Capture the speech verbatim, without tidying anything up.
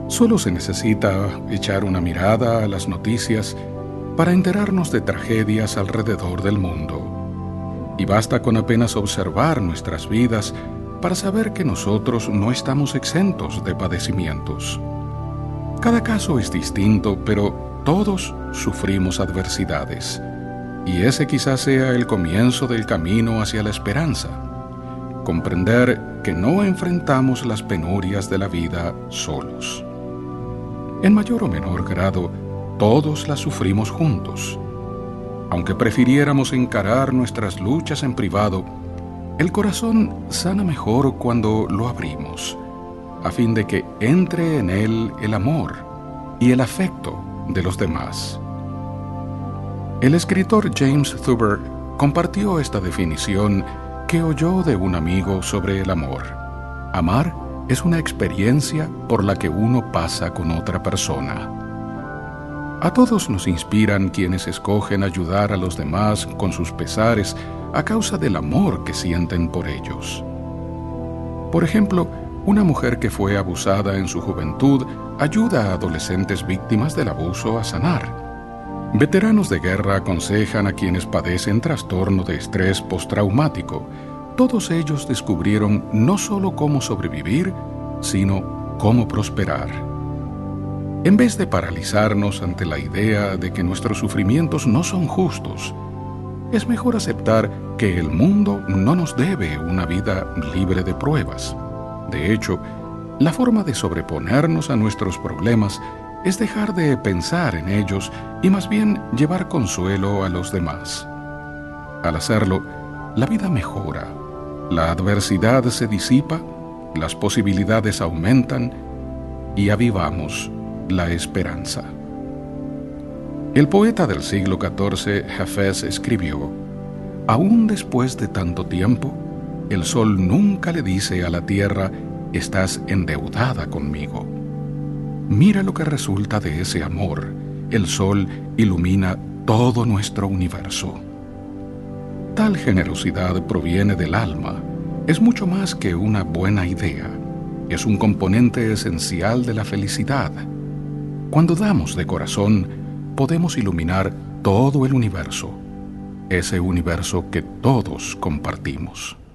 Solo se necesita echar una mirada a las noticias para enterarnos de tragedias alrededor del mundo. Y basta con apenas observar nuestras vidas para saber que nosotros no estamos exentos de padecimientos. Cada caso es distinto, pero todos sufrimos adversidades. Y ese quizás sea el comienzo del camino hacia la esperanza. Comprender que no enfrentamos las penurias de la vida solos. En mayor o menor grado, todos las sufrimos juntos. Aunque prefiriéramos encarar nuestras luchas en privado, el corazón sana mejor cuando lo abrimos, a fin de que entre en él el amor y el afecto de los demás. El escritor James Thurber compartió esta definición que oyó de un amigo sobre el amor. Amar es una experiencia por la que uno pasa con otra persona. A todos nos inspiran quienes escogen ayudar a los demás con sus pesares a causa del amor que sienten por ellos. Por ejemplo, una mujer que fue abusada en su juventud ayuda a adolescentes víctimas del abuso a sanar. Veteranos de guerra aconsejan a quienes padecen trastorno de estrés postraumático. Todos ellos descubrieron no solo cómo sobrevivir, sino cómo prosperar. En vez de paralizarnos ante la idea de que nuestros sufrimientos no son justos, es mejor aceptar que el mundo no nos debe una vida libre de pruebas. De hecho, la forma de sobreponernos a nuestros problemas es dejar de pensar en ellos y más bien llevar consuelo a los demás. Al hacerlo, la vida mejora, la adversidad se disipa, las posibilidades aumentan y avivamos la esperanza. El poeta del siglo catorce, Hafez, escribió: «Aún después de tanto tiempo, el sol nunca le dice a la tierra, estás endeudada conmigo. Mira lo que resulta de ese amor. El sol ilumina todo nuestro universo». Tal generosidad proviene del alma. Es mucho más que una buena idea. Es un componente esencial de la felicidad. Cuando damos de corazón, podemos iluminar todo el universo, ese universo que todos compartimos.